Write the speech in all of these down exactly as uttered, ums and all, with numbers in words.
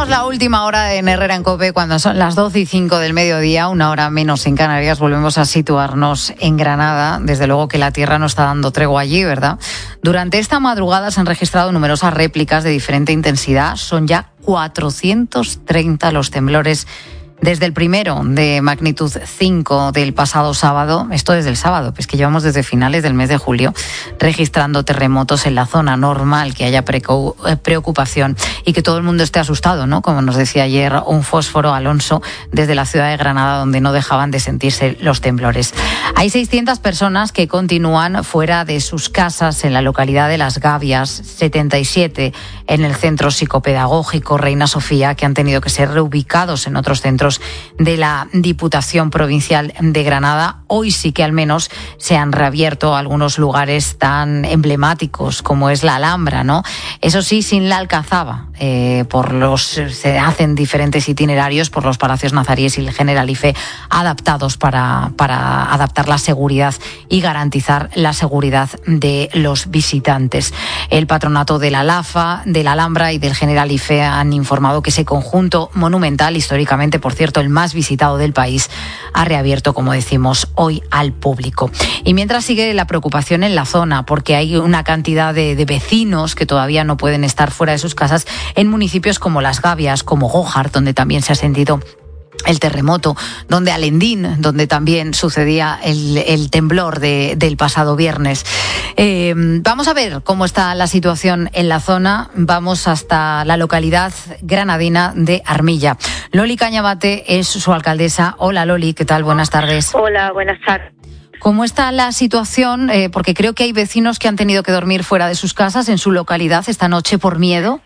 Abrimos la última hora en Herrera en COPE cuando son las doce y cinco del mediodía, una hora menos en Canarias. Volvemos a situarnos en Granada. Desde luego que la tierra no está dando tregua allí, ¿verdad? Durante esta madrugada se han registrado numerosas réplicas de diferente intensidad. Son ya cuatrocientos treinta los temblores desde el primero de magnitud cinco del pasado sábado, esto desde el sábado, pues que llevamos desde finales del mes de julio registrando terremotos en la zona. Normal que haya preocupación y que todo el mundo esté asustado, ¿no? Como nos decía ayer un fósforo Alonso desde la ciudad de Granada, donde no dejaban de sentirse los temblores. Hay seiscientas personas que continúan fuera de sus casas en la localidad de Las Gavias, setenta y siete en el centro psicopedagógico Reina Sofía, que han tenido que ser reubicados en otros centros de la Diputación Provincial de Granada. Hoy sí que al menos se han reabierto algunos lugares tan emblemáticos como es la Alhambra, ¿no? Eso sí, sin la Alcazaba. Eh, por los se hacen diferentes itinerarios por los palacios nazaríes y el Generalife adaptados para, para adaptar la seguridad y garantizar la seguridad de los visitantes. El patronato de la LAFA, de la Alhambra y del Generalife han informado que ese conjunto monumental, históricamente, por cierto, el más visitado del país, ha reabierto, como decimos, hoy al público. Y mientras sigue la preocupación en la zona, porque hay una cantidad de, de vecinos que todavía no pueden estar fuera de sus casas en municipios como Las Gavias, como Gójar, donde también se ha sentido el terremoto, donde Alendín, donde también sucedía el, el temblor de, del pasado viernes. Eh, vamos a ver cómo está la situación en la zona. Vamos hasta la localidad granadina de Armilla. Loli Cañabate es su alcaldesa. Hola Loli, ¿qué tal? Buenas tardes. Hola, buenas tardes. ¿Cómo está la situación? Eh, porque creo que hay vecinos que han tenido que dormir fuera de sus casas en su localidad esta noche por miedo.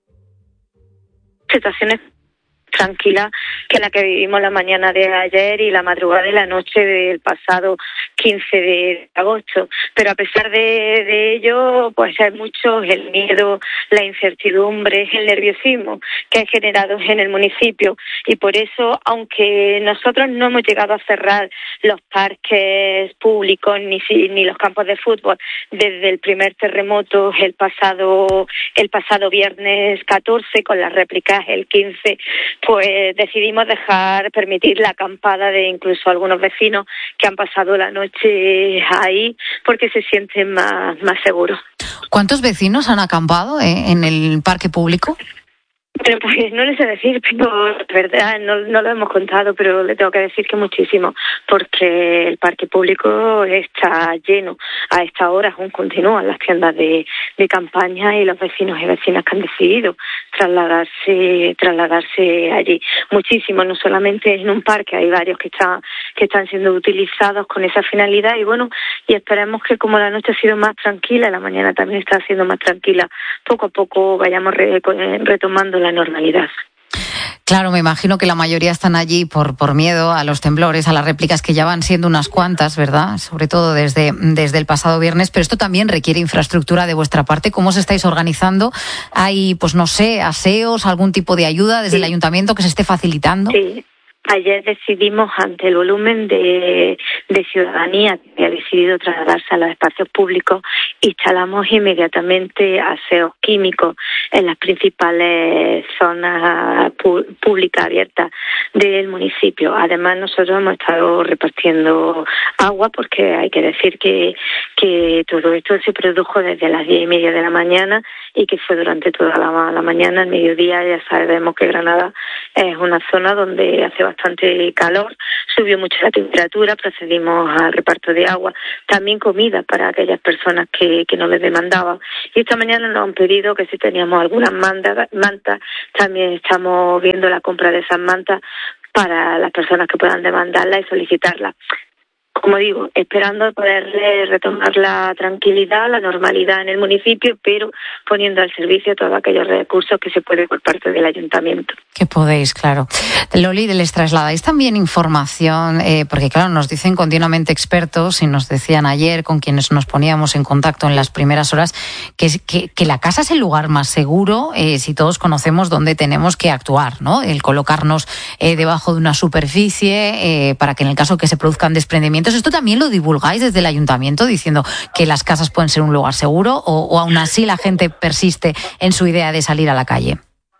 Situaciones tranquila que la que vivimos la mañana de ayer y la madrugada de la noche del pasado quince de agosto. Pero a pesar de, de ello, pues hay mucho el miedo, la incertidumbre, el nerviosismo que hay generado en el municipio. Y por eso, aunque nosotros no hemos llegado a cerrar los parques públicos ni, ni los campos de fútbol desde el primer terremoto el pasado, el pasado viernes catorce, con las réplicas el quince, pues decidimos dejar, permitir la acampada de incluso algunos vecinos que han pasado la noche ahí porque se sienten más, más seguros. ¿Cuántos vecinos han acampado eh, en el parque público? Pero pues no les sé decir, pero de verdad no, no lo hemos contado, pero le tengo que decir que muchísimo, porque el parque público está lleno. A esta hora aún continúan las tiendas de, de campaña y los vecinos y vecinas que han decidido trasladarse, trasladarse allí. Muchísimo, no solamente en un parque, hay varios que están, que están siendo utilizados con esa finalidad y bueno, y esperemos que como la noche ha sido más tranquila, la mañana también está siendo más tranquila, poco a poco vayamos re, retomando la normalidad. Claro, me imagino que la mayoría están allí por, por miedo a los temblores, a las réplicas que ya van siendo unas cuantas, ¿verdad? Sobre todo desde, desde el pasado viernes, pero esto también requiere infraestructura de vuestra parte. ¿Cómo os estáis organizando? ¿Hay, pues no sé, aseos, algún tipo de ayuda desde sí. el ayuntamiento que se esté facilitando? Sí. Ayer decidimos, ante el volumen de, de ciudadanía que ha decidido trasladarse a los espacios públicos, instalamos inmediatamente aseos químicos en las principales zonas pu- públicas abiertas del municipio. Además, nosotros hemos estado repartiendo agua porque hay que decir que, que todo esto se produjo desde las diez y media de la mañana y que fue durante toda la, la mañana, al mediodía. Ya sabemos que Granada es una zona donde hace bastante calor, subió mucho la temperatura, procedimos al reparto de agua, también comida para aquellas personas que, que no les demandaban. Y esta mañana nos han pedido que si teníamos algunas mantas, mantas, también estamos viendo la compra de esas mantas para las personas que puedan demandarlas y solicitarlas. Como digo, esperando poder retomar la tranquilidad, la normalidad en el municipio, pero poniendo al servicio todos aquellos recursos que se pueden por parte del ayuntamiento. Que podéis, claro. Loli, les trasladáis también información, eh, porque claro, nos dicen continuamente expertos, y nos decían ayer con quienes nos poníamos en contacto en las primeras horas, que, que, que la casa es el lugar más seguro eh, si todos conocemos dónde tenemos que actuar, ¿no? El colocarnos eh, debajo de una superficie eh, para que en el caso que se produzcan desprendimientos. ¿Esto también lo divulgáis desde el ayuntamiento diciendo que las casas pueden ser un lugar seguro o, o aún así la gente persiste en su idea de salir a la calle?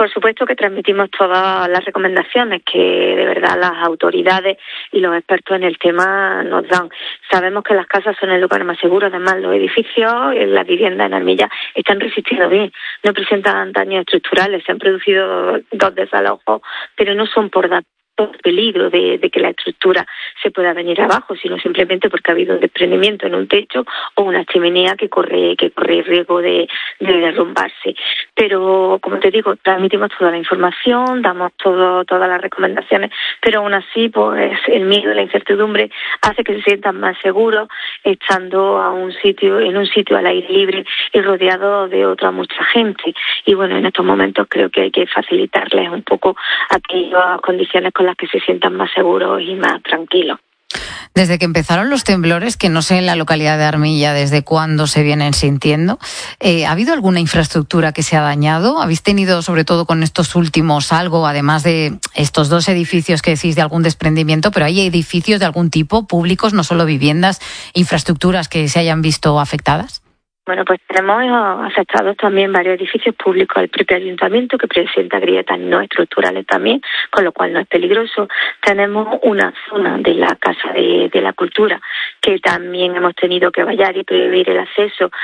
Por supuesto que transmitimos todas las recomendaciones que de verdad las autoridades y los expertos en el tema nos dan. Sabemos que las casas son el lugar más seguro, además los edificios, las viviendas en Armilla están resistiendo bien, no presentan daños estructurales, se han producido dos desalojos, pero no son por datos peligro de, de que la estructura se pueda venir abajo, sino simplemente porque ha habido un desprendimiento en un techo o una chimenea que corre que corre riesgo de, de derrumbarse. Pero, como te digo, transmitimos toda la información, damos todo, todas las recomendaciones, pero aún así, pues el miedo y la incertidumbre hace que se sientan más seguros estando a un sitio, en un sitio al aire libre y rodeado de otra mucha gente. Y bueno, en estos momentos creo que hay que facilitarles un poco aquellas condiciones con las que se sientan más seguros y más tranquilos. Desde que empezaron los temblores, que no sé en la localidad de Armilla desde cuándo se vienen sintiendo, eh, ¿ha habido alguna infraestructura que se ha dañado? ¿Habéis tenido, sobre todo con estos últimos, algo, además de estos dos edificios que decís de algún desprendimiento, pero hay edificios de algún tipo, públicos, no solo viviendas, infraestructuras que se hayan visto afectadas? Bueno, pues tenemos afectados también varios edificios públicos, el propio ayuntamiento que presenta grietas no estructurales también, con lo cual no es peligroso. Tenemos una zona de la Casa de, de la Cultura que también hemos tenido que vallar y prohibir el acceso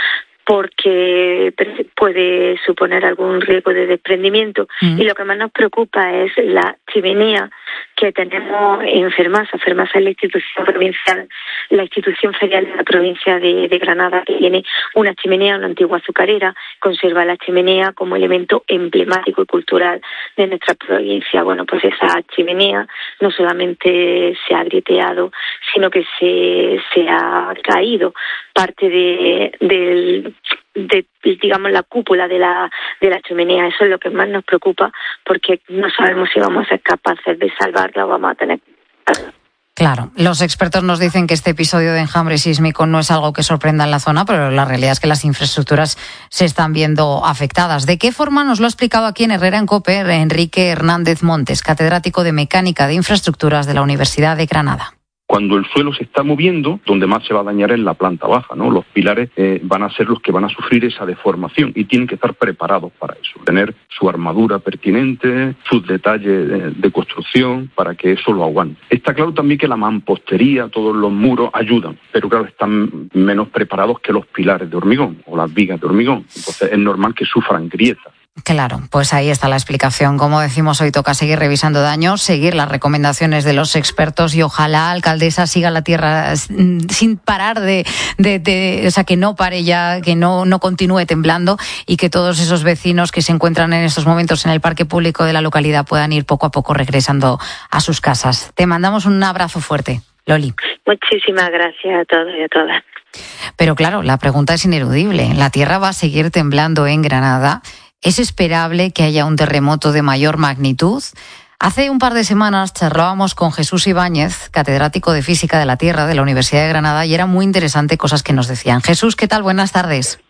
porque puede suponer algún riesgo de desprendimiento. Mm. Y lo que más nos preocupa es la chimenea que tenemos en Fermasa. Fermasa es la institución provincial, la institución ferial de la provincia de, de Granada, que tiene una chimenea, una antigua azucarera, conserva la chimenea como elemento emblemático y cultural de nuestra provincia. Bueno, pues esa chimenea no solamente se ha grieteado, sino que se, se ha caído parte de, del de, digamos, la cúpula de la de la chimenea. Eso es lo que más nos preocupa, porque no sabemos si vamos a ser capaces de salvarla o vamos a tener que... Claro, los expertos nos dicen que este episodio de enjambre sísmico no es algo que sorprenda en la zona, pero la realidad es que las infraestructuras se están viendo afectadas. ¿De qué forma? Nos lo ha explicado aquí en Herrera en COPE Enrique Hernández Montes, catedrático de Mecánica de Infraestructuras de la Universidad de Granada. Cuando el suelo se está moviendo, donde más se va a dañar es la planta baja, ¿no? Los pilares eh, van a ser los que van a sufrir esa deformación y tienen que estar preparados para eso, tener su armadura pertinente, sus detalles de, de construcción para que eso lo aguante. Está claro también que la mampostería, todos los muros ayudan, pero claro, están menos preparados que los pilares de hormigón o las vigas de hormigón, entonces es normal que sufran grietas. Claro, pues ahí está la explicación. Como decimos, hoy toca seguir revisando daños, seguir las recomendaciones de los expertos y ojalá, alcaldesa, siga la tierra sin parar de, de, de o sea, que no pare ya, que no, no continúe temblando y que todos esos vecinos que se encuentran en estos momentos en el parque público de la localidad puedan ir poco a poco regresando a sus casas. Te mandamos un abrazo fuerte, Loli. Muchísimas gracias a todos y a todas. Pero claro, la pregunta es ineludible. ¿La tierra va a seguir temblando en Granada? ¿Es esperable que haya un terremoto de mayor magnitud? Hace un par de semanas charlábamos con Jesús Ibáñez, catedrático de Física de la Tierra de la Universidad de Granada, y era muy interesante cosas que nos decían. Jesús, ¿qué tal? Buenas tardes.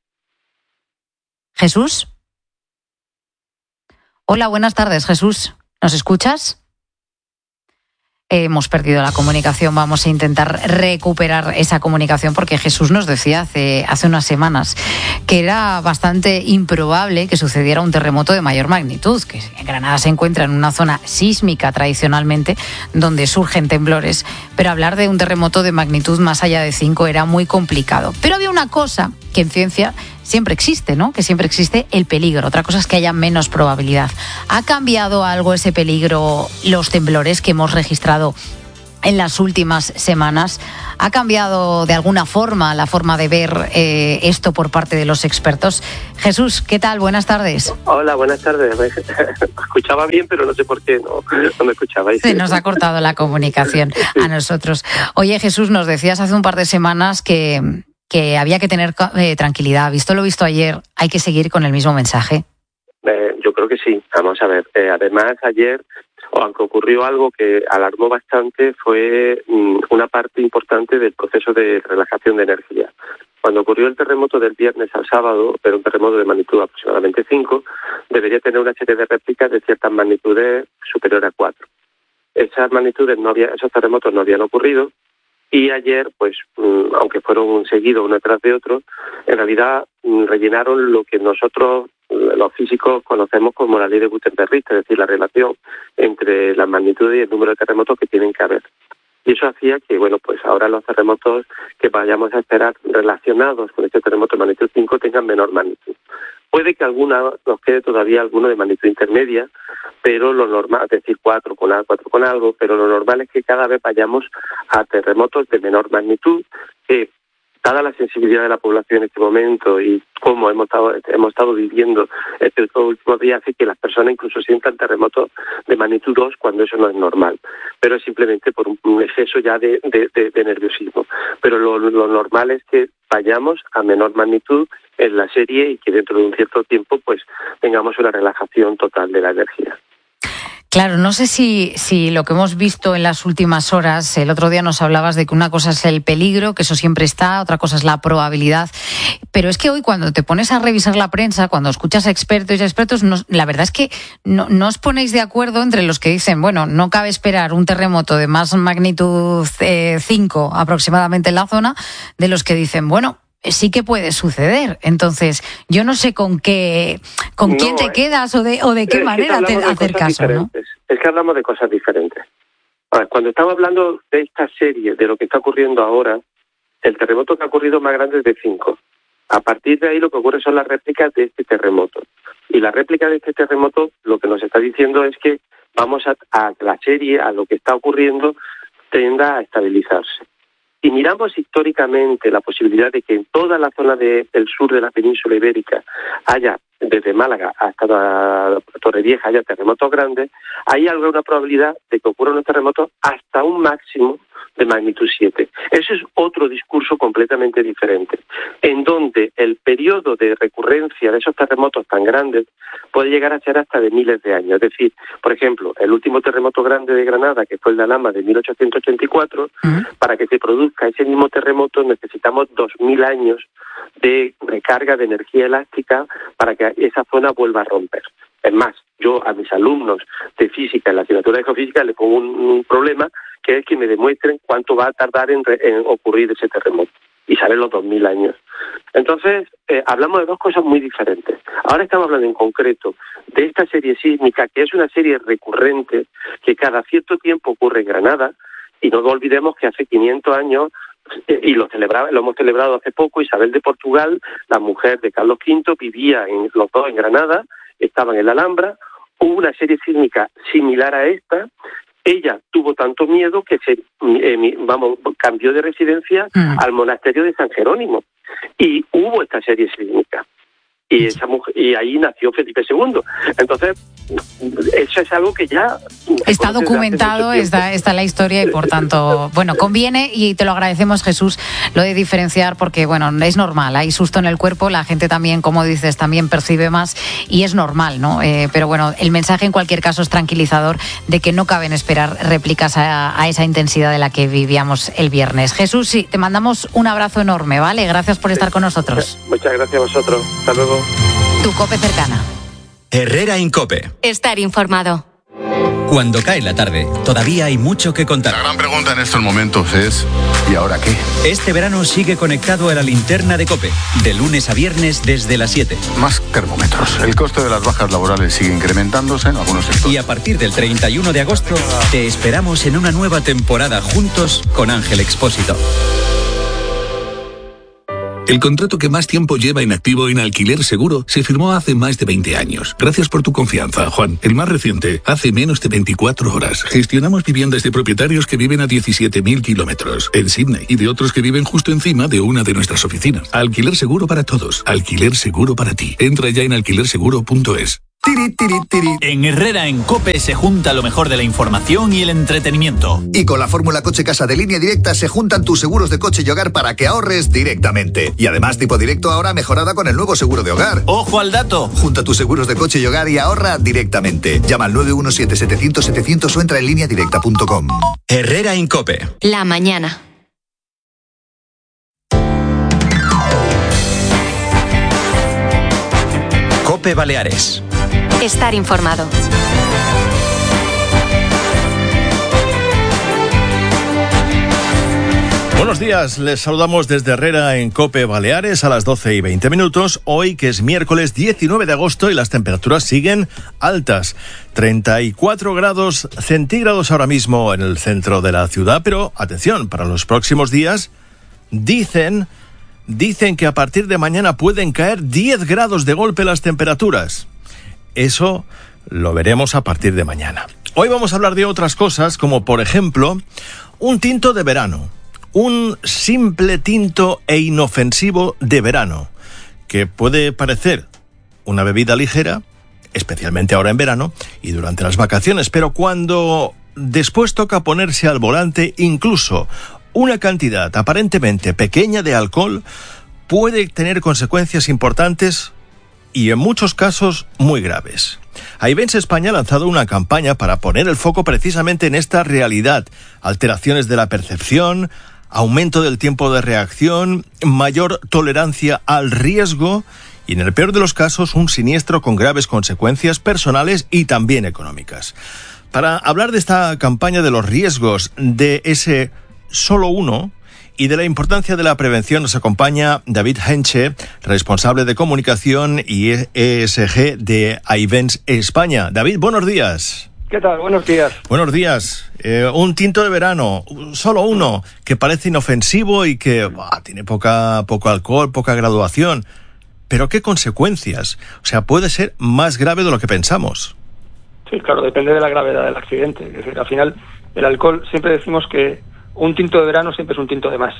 ¿Jesús? Hola, buenas tardes, Jesús. ¿Nos escuchas? Hemos perdido la comunicación, vamos a intentar recuperar esa comunicación porque Jesús nos decía hace, hace unas semanas que era bastante improbable que sucediera un terremoto de mayor magnitud, que en Granada se encuentra en una zona sísmica tradicionalmente donde surgen temblores, pero hablar de un terremoto de magnitud más allá de cinco era muy complicado. Pero había una cosa que en ciencia siempre existe, ¿no? Que siempre existe el peligro. Otra cosa es que haya menos probabilidad. ¿Ha cambiado algo ese peligro, los temblores que hemos registrado en las últimas semanas? ¿Ha cambiado de alguna forma la forma de ver eh, esto por parte de los expertos? Jesús, ¿qué tal? Buenas tardes. Hola, buenas tardes. Me escuchaba bien, pero no sé por qué no, no me escuchabais. Se nos ha cortado la comunicación a nosotros. Oye, Jesús, nos decías hace un par de semanas que... que había que tener eh, tranquilidad. Visto lo visto ayer, ¿hay que seguir con el mismo mensaje? Eh, yo creo que sí. Vamos a ver. Eh, además, ayer, aunque ocurrió algo que alarmó bastante, fue mm, una parte importante del proceso de relajación de energía. Cuando ocurrió el terremoto del viernes al sábado, era un terremoto de magnitud aproximadamente cinco, debería tener una serie de réplicas de ciertas magnitudes superior a cuatro. Esas magnitudes no había, esos terremotos no habían ocurrido. Y ayer, pues, aunque fueron seguidos uno tras de otro, en realidad rellenaron lo que nosotros los físicos conocemos como la ley de Gutenberg-Richter, es decir, la relación entre la magnitud y el número de terremotos que tienen que haber. Y eso hacía que, bueno, pues ahora los terremotos que vayamos a esperar relacionados con este terremoto de magnitud cinco tengan menor magnitud. Puede que alguna nos quede todavía alguno de magnitud intermedia, pero lo normal, es decir, cuatro con algo, cuatro con algo, pero lo normal es que cada vez vayamos a terremotos de menor magnitud, que dada la sensibilidad de la población en este momento y cómo hemos estado, hemos estado viviendo estos últimos días, hace que las personas incluso sientan terremotos de magnitud dos cuando eso no es normal, pero es simplemente por un, un exceso ya de, de, de, de nerviosismo. Pero lo, lo normal es que vayamos a menor magnitud en la serie y que dentro de un cierto tiempo pues tengamos una relajación total de la energía. Claro, no sé si, si lo que hemos visto en las últimas horas, el otro día nos hablabas de que una cosa es el peligro, que eso siempre está, otra cosa es la probabilidad, pero es que hoy cuando te pones a revisar la prensa, cuando escuchas a expertos y expertos, no, la verdad es que no, no os ponéis de acuerdo entre los que dicen, bueno, no cabe esperar un terremoto de más magnitud eh, cinco aproximadamente en la zona, de los que dicen, bueno, sí que puede suceder. Entonces, yo no sé con qué, con no, quién te quedas o de o de qué manera te hacer caso, ¿no? Es que hablamos de cosas diferentes. Ahora, cuando estamos hablando de esta serie, de lo que está ocurriendo ahora, el terremoto que ha ocurrido más grande es de cinco. A partir de ahí lo que ocurre son las réplicas de este terremoto. Y la réplica de este terremoto lo que nos está diciendo es que vamos a, a la serie, a lo que está ocurriendo, tienda a estabilizarse. Si miramos históricamente la posibilidad de que en toda la zona de, del sur de la península ibérica haya, desde Málaga hasta la Torrevieja, haya terremotos grandes, hay alguna probabilidad de que ocurran unos terremotos hasta un máximo de magnitud siete. Ese es otro discurso completamente diferente, en donde el periodo de recurrencia de esos terremotos tan grandes puede llegar a ser hasta de miles de años. Es decir, por ejemplo, el último terremoto grande de Granada, que fue el de Alhama de mil ochocientos ochenta y cuatro, uh-huh. para que se produzca ese mismo terremoto necesitamos dos mil años de recarga de energía elástica para que esa zona vuelva a romper. Es más, yo a mis alumnos de física, en la asignatura de geofísica, les pongo un, un problema, que es que me demuestren cuánto va a tardar en, re, en ocurrir ese terremoto. Y salen los dos mil años. Entonces, eh, hablamos de dos cosas muy diferentes. Ahora estamos hablando en concreto de esta serie sísmica, que es una serie recurrente, que cada cierto tiempo ocurre en Granada, y no olvidemos que hace quinientos años, eh, y lo, celebraba, lo hemos celebrado hace poco, Isabel de Portugal, la mujer de Carlos quinto, vivía en, los dos en Granada, estaban en la Alhambra, hubo una serie sísmica similar a esta. Ella tuvo tanto miedo que se eh, vamos cambió de residencia mm. al monasterio de San Jerónimo y hubo esta serie sísmica y esa mujer, y ahí nació Felipe segundo. Entonces eso es algo que ya está documentado, está, está la historia y por tanto, bueno, conviene y te lo agradecemos, Jesús, lo de diferenciar porque, bueno, es normal, hay susto en el cuerpo, la gente también, como dices, también percibe más y es normal, ¿no? Eh, pero bueno, el mensaje en cualquier caso es tranquilizador de que no caben esperar réplicas a, a esa intensidad de la que vivíamos el viernes. Jesús, sí, te mandamos un abrazo enorme, ¿vale? Gracias por estar con nosotros. Muchas gracias a vosotros. Hasta luego. Tu COPE cercana. Herrera Incope. Estar informado. Cuando cae la tarde, todavía hay mucho que contar. La gran pregunta en estos momentos es, ¿y ahora qué? Este verano sigue conectado a la linterna de COPE, de lunes a viernes desde las siete. Más termómetros. El coste de las bajas laborales sigue incrementándose en algunos sectores. Y a partir del treinta y uno de agosto, te esperamos en una nueva temporada juntos con Ángel Expósito. El contrato que más tiempo lleva en activo en Alquiler Seguro se firmó hace más de veinte años. Gracias por tu confianza, Juan. El más reciente, hace menos de veinticuatro horas. Gestionamos viviendas de propietarios que viven a diecisiete mil kilómetros en Sydney y de otros que viven justo encima de una de nuestras oficinas. Alquiler Seguro para todos. Alquiler Seguro para ti. Entra ya en alquiler seguro punto es. Tiri, tiri, tiri. En Herrera en COPE se junta lo mejor de la información y el entretenimiento. Y con la fórmula Coche Casa de Línea Directa se juntan tus seguros de coche y hogar para que ahorres directamente. Y además tipo directo ahora mejorada con el nuevo seguro de hogar. ¡Ojo al dato! Junta tus seguros de coche y hogar y ahorra directamente. Llama al nueve uno siete, setecientos, setecientos o entra en línea directa punto com. Herrera en COPE. La mañana. COPE Baleares. Estar informado. Buenos días, les saludamos desde Herrera en COPE Baleares a las doce y veinte minutos. Hoy, que es miércoles diecinueve de agosto, y las temperaturas siguen altas. treinta y cuatro grados centígrados ahora mismo en el centro de la ciudad, pero atención, para los próximos días dicen, dicen que a partir de mañana pueden caer diez grados de golpe las temperaturas. Eso lo veremos a partir de mañana. Hoy vamos a hablar de otras cosas, como por ejemplo, un tinto de verano. Un simple tinto e inofensivo de verano, que puede parecer una bebida ligera, especialmente ahora en verano y durante las vacaciones, pero cuando después toca ponerse al volante, incluso una cantidad aparentemente pequeña de alcohol puede tener consecuencias importantes y en muchos casos muy graves. Ayvens España ha lanzado una campaña para poner el foco precisamente en esta realidad: alteraciones de la percepción, aumento del tiempo de reacción, mayor tolerancia al riesgo y, en el peor de los casos, un siniestro con graves consecuencias personales y también económicas. Para hablar de esta campaña, de los riesgos de ese solo uno y de la importancia de la prevención, nos acompaña David Henche, responsable de comunicación y E S G de Ayvens España. David, buenos días. ¿Qué tal? Buenos días. Buenos días. Eh, un tinto de verano, solo uno, que parece inofensivo y que bah, tiene poca, poco alcohol, poca graduación. Pero ¿qué consecuencias? O sea, puede ser más grave de lo que pensamos. Sí, claro, depende de la gravedad del accidente. Es decir, al final, el alcohol, siempre decimos que un tinto de verano siempre es un tinto de más.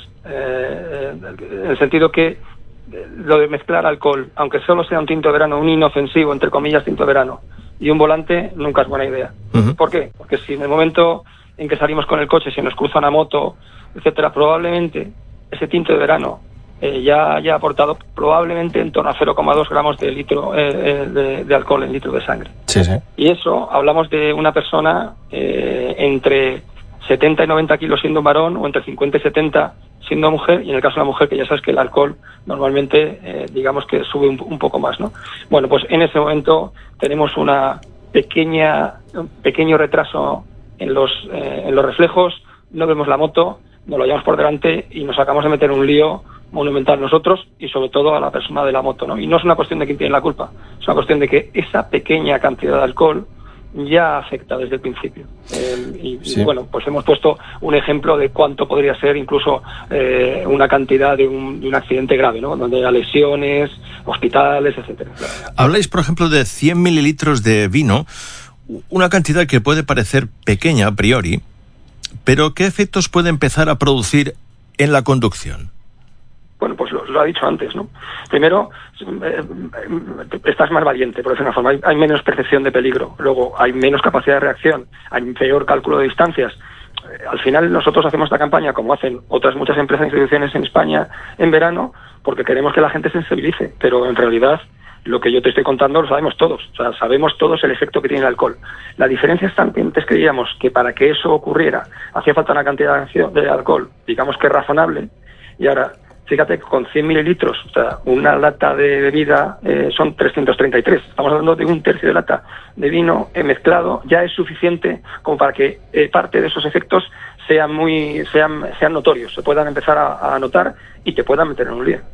Eh, en el sentido que lo de mezclar alcohol, aunque solo sea un tinto de verano, un inofensivo, entre comillas, tinto de verano, y un volante, nunca es buena idea. Uh-huh. ¿Por qué? Porque si en el momento en que salimos con el coche, si nos cruza una moto, etcétera, probablemente ese tinto de verano eh, ya haya aportado probablemente en torno a cero coma dos gramos de litro eh, de, de alcohol en litro de sangre. Sí, sí. Y eso, hablamos de una persona eh, entre setenta y noventa kilos siendo un varón, o entre cincuenta y setenta siendo mujer, y en el caso de la mujer, que ya sabes que el alcohol normalmente, eh, digamos que sube un, un poco más, ¿no? Bueno, pues en ese momento tenemos una pequeña, un pequeño retraso en los, eh, en los reflejos, no vemos la moto, nos lo llevamos por delante y nos acabamos de meter un lío monumental nosotros y sobre todo a la persona de la moto, ¿no? Y no es una cuestión de quién tiene la culpa, es una cuestión de que esa pequeña cantidad de alcohol ya afecta desde el principio. Eh, y, sí. y bueno, pues hemos puesto un ejemplo de cuánto podría ser incluso eh, una cantidad de un, de un accidente grave, ¿no? Donde hay lesiones, hospitales, etcétera. Habláis, por ejemplo, de cien mililitros de vino, una cantidad que puede parecer pequeña a priori, pero ¿qué efectos puede empezar a producir en la conducción? Bueno, pues lo, lo ha dicho antes, ¿no? Primero, eh, estás más valiente, por decirlo de una forma. Hay, hay menos percepción de peligro. Luego, hay menos capacidad de reacción. Hay peor cálculo de distancias. Eh, al final, nosotros hacemos esta campaña, como hacen otras muchas empresas e instituciones en España en verano, porque queremos que la gente se sensibilice. Pero, en realidad, lo que yo te estoy contando lo sabemos todos. O sea, sabemos todos el efecto que tiene el alcohol. La diferencia es tan que antes creíamos que para que eso ocurriera hacía falta una cantidad de alcohol, digamos que razonable, y ahora... Fíjate, con cien mililitros, o sea, una lata de bebida eh, son trescientos treinta y tres. Estamos hablando de un tercio de lata de vino eh, mezclado. Ya es suficiente como para que eh, parte de esos efectos sean muy sean sean notorios, se puedan empezar a, a notar y te puedan meter en un lío.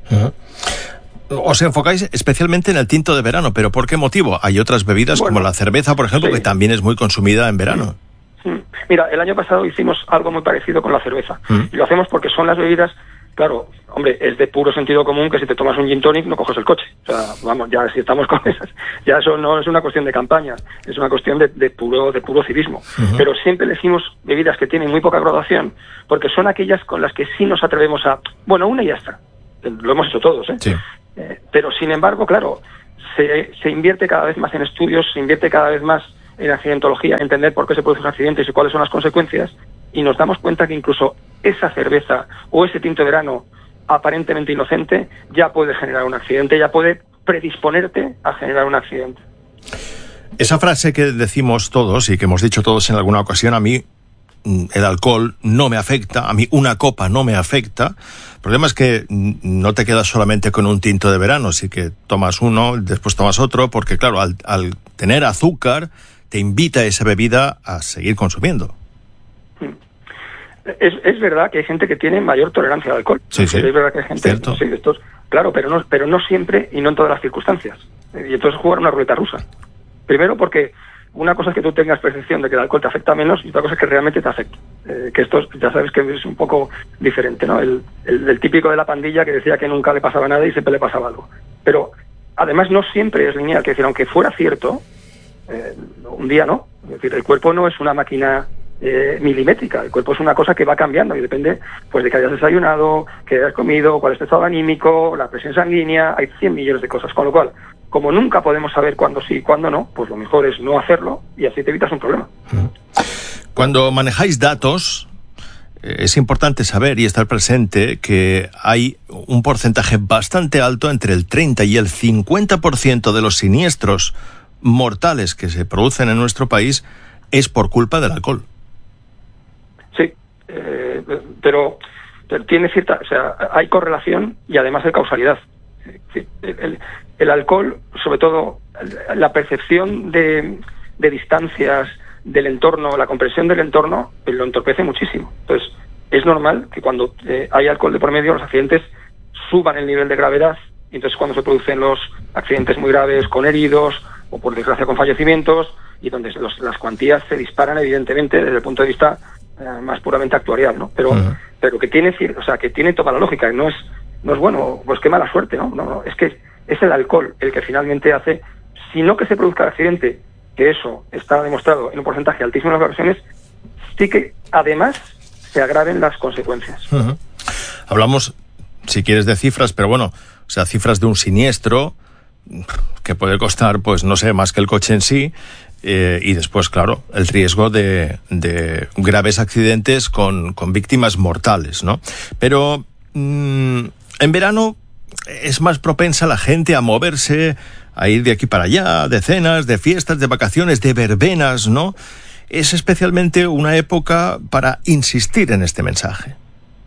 Uh-huh. Os enfocáis especialmente en el tinto de verano, pero ¿por qué motivo? Hay otras bebidas bueno, como la cerveza, por ejemplo, sí. que también es muy consumida en verano. Sí. Mira, el año pasado hicimos algo muy parecido con la cerveza. Uh-huh. Y lo hacemos porque son las bebidas... Claro, hombre, es de puro sentido común que si te tomas un gin tonic no coges el coche. O sea, vamos, ya si estamos con esas, ya eso no es una cuestión de campaña, es una cuestión de, de puro de puro civismo. Uh-huh. Pero siempre elegimos bebidas que tienen muy poca graduación, porque son aquellas con las que sí nos atrevemos a... Bueno, una y ya está. Lo hemos hecho todos, ¿eh? Sí. eh pero, sin embargo, claro, se, se invierte cada vez más en estudios, se invierte cada vez más en accidentología, entender por qué se produce un accidente y cuáles son las consecuencias, y nos damos cuenta que incluso esa cerveza o ese tinto de verano aparentemente inocente ya puede generar un accidente, ya puede predisponerte a generar un accidente. Esa frase que decimos todos y que hemos dicho todos en alguna ocasión, a mí el alcohol no me afecta, a mí una copa no me afecta. El problema es que no te quedas solamente con un tinto de verano, sí que tomas uno, después tomas otro, porque claro, al, al tener azúcar te invita esa bebida a seguir consumiendo. Es, es verdad que hay gente que tiene mayor tolerancia al alcohol. Sí, sí. Es verdad que hay gente... Cierto. Sí, estos, claro, pero no, pero no siempre y no en todas las circunstancias. Y entonces jugar una ruleta rusa. Primero porque una cosa es que tú tengas percepción de que el alcohol te afecta menos y otra cosa es que realmente te afecta. Eh, que esto ya sabes que es un poco diferente, ¿no? El, el, el típico de la pandilla que decía que nunca le pasaba nada y siempre le pasaba algo. Pero además no siempre es lineal, que decir, aunque fuera cierto, eh, un día no. Es decir, el cuerpo no es una máquina eh, milimétrica, el cuerpo es una cosa que va cambiando y depende pues de que hayas desayunado, que hayas comido, cuál es tu estado anímico, la presión sanguínea, hay cien millones de cosas, con lo cual, como nunca podemos saber cuándo sí y cuándo no, pues lo mejor es no hacerlo y así te evitas un problema. Cuando manejáis datos, eh, es importante saber y estar presente que hay un porcentaje bastante alto, entre el treinta y el cincuenta por ciento de los siniestros mortales que se producen en nuestro país es por culpa del alcohol. Sí, eh, pero, pero tiene cierta, o sea, hay correlación y además hay causalidad. El, el, el alcohol, sobre todo, la percepción de, de distancias del entorno, la comprensión del entorno, lo entorpece muchísimo. Entonces, es normal que cuando eh, hay alcohol de por medio, los accidentes suban el nivel de gravedad, y entonces cuando se producen los accidentes muy graves con heridos, o por desgracia con fallecimientos, y donde los, las cuantías se disparan evidentemente desde el punto de vista eh, más puramente actuarial, ¿no? Pero, uh-huh. pero que tiene, o sea, que tiene toda la lógica, no es, no es bueno, pues qué mala suerte, ¿no? No, no, es que es el alcohol el que finalmente hace, si no que se produzca el accidente, que eso está demostrado en un porcentaje altísimo de las ocasiones, sí que además se agraven las consecuencias. Uh-huh. Hablamos, si quieres, de cifras, pero bueno, o sea, cifras de un siniestro que puede costar, pues no sé, más que el coche en sí, eh, y después, claro, el riesgo de, de graves accidentes con, con víctimas mortales, ¿no? Pero mmm, en verano es más propensa la gente a moverse, a ir de aquí para allá, de cenas, de fiestas, de vacaciones, de verbenas, ¿no? Es especialmente una época para insistir en este mensaje.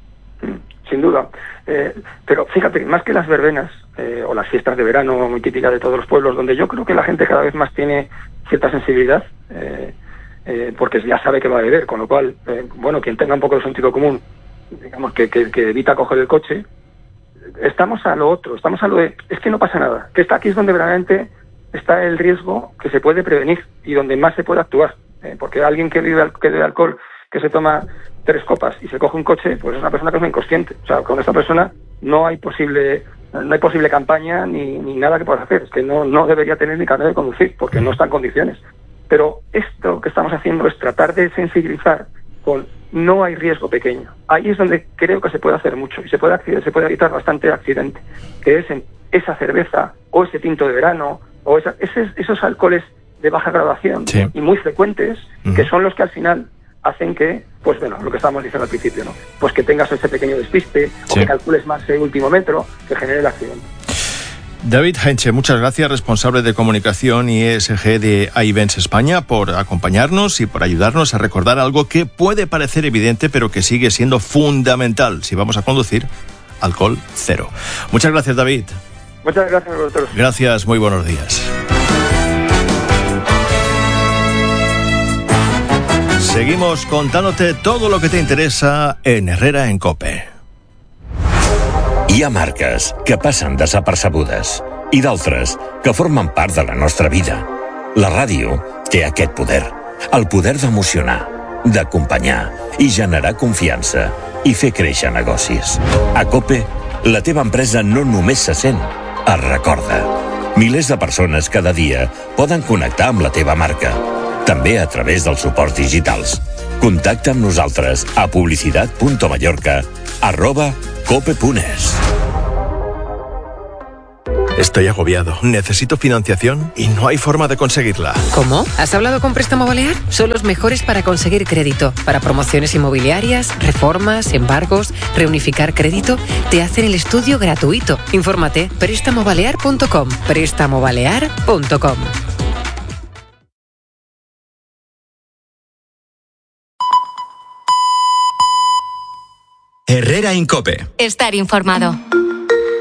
Sin duda. Eh, pero fíjate, más que las verbenas eh, o las fiestas de verano muy típicas de todos los pueblos, donde yo creo que la gente cada vez más tiene cierta sensibilidad, eh, eh, porque ya sabe que va a beber, con lo cual, eh, bueno, quien tenga un poco de sentido común, digamos, que, que, que evita coger el coche, estamos a lo otro, estamos a lo de, es que no pasa nada, que está aquí es donde verdaderamente está el riesgo que se puede prevenir y donde más se puede actuar, eh, porque alguien que vive que bebe alcohol, que se toma tres copas y se coge un coche, pues es una persona que es muy inconsciente. O sea, con esta persona no hay posible no hay posible campaña ni, ni nada que puedas hacer. Es que no, no debería tener ni carnet de conducir porque no está en condiciones. Pero esto que estamos haciendo es tratar de sensibilizar con no hay riesgo pequeño. Ahí es donde creo que se puede hacer mucho y se puede, se puede evitar bastante accidente, que es en esa cerveza o ese tinto de verano o esa, ese, esos alcoholes de baja graduación, sí, y muy frecuentes, uh-huh, que son los que al final hacen que, pues bueno, lo que estábamos diciendo al principio, ¿no? Pues que tengas ese pequeño despiste, sí, o que calcules más el último metro, que genere el accidente. David Henche, muchas gracias, responsable de comunicación y E S G de Ayvens España, por acompañarnos y por ayudarnos a recordar algo que puede parecer evidente, pero que sigue siendo fundamental si vamos a conducir: alcohol cero. Muchas gracias, David. Muchas gracias a vosotros. Gracias, muy buenos días. Seguimos contándote todo lo que te interesa en Herrera en COPE. Hi ha marques que passen desapercebudes i d'altres que formen part de la nostra vida. La ràdio té aquest poder, el poder d'emocionar, d'acompanyar i generar confiança i fer créixer negocis. A COPE, la teva empresa no només se sent, es recorda. Milers de persones cada dia poden connectar amb la teva marca, també a través dels suports digitals. Contacta amb nosaltres a publicidad.mallorca arroba cope.es. Estoy agobiado. Necesito financiación y no hay forma de conseguirla. ¿Cómo? ¿Has hablado con Préstamo Balear? Son los mejores para conseguir crédito. Para promociones inmobiliarias, reformas, embargos, reunificar crédito. Te hacen el estudio gratuito. Infórmate. préstamo balear punto com. préstamo balear punto com. Herrera en COPE. Estar informado.